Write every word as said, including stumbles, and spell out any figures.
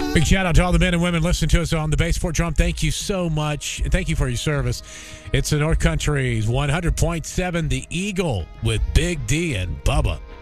Big shout out to all the men and women listening to us on the Base Fort Drum. Thank you so much. Thank you for your service. It's the North Country's one hundred point seven The Eagle with Big D and Bubba.